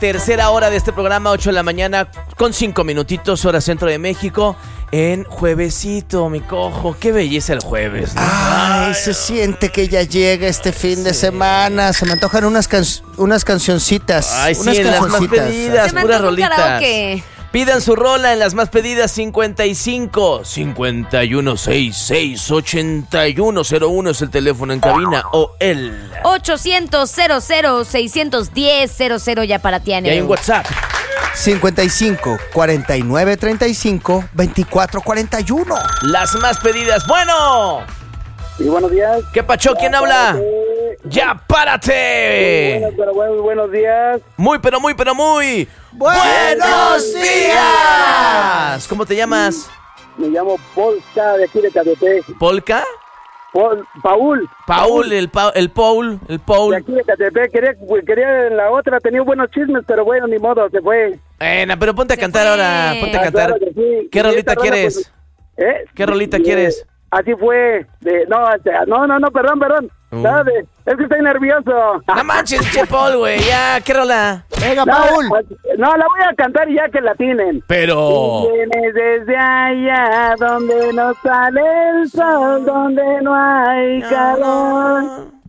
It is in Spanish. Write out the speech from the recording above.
tercera hora de este programa, 8 de la mañana, con 5 minutitos, hora centro de México, en juevesito, mi cojo. Qué belleza el jueves, ¿no? Ay, se siente que ya llega este fin de semana. Se me antojan unas cancioncitas. Ay, sí, unas en las más pedidas, Se me puras antoja un rolitas. karaoke. Pidan su rola en las más pedidas 55 5166 8101 es el teléfono en cabina o el 800-00-610-00 ya para ti, y hay un WhatsApp 55 49 35 24 41. las más pedidas. Bueno, Sí, buenos días. ¿qué pacho? ¿Quién habla? ¡Ya párate! Buenos días. Muy, pero muy, pero muy ¡Buenos días! ¿Cómo te llamas? Me llamo Polka de aquí de Catepec. ¿Polka? Paul. Paul, el Paul. De aquí de Catepec. Quería en la otra, tenía buenos chismes, pero bueno, ni modo, se fue. Pero ponte a Se cantar fue. ahora, ponte a Ah, cantar. claro que sí. ¿Qué Y rolita esta rola, quieres? pues, ¿Qué rolita Y, quieres? Así fue. No, perdón. Es que estoy nervioso. No manches, che Paul, güey, ya, ¿qué rola? Venga, No, Paul. no, la voy a cantar ya que la tienen. Pero... Y vienes desde allá donde no sale el sol, donde no hay calor.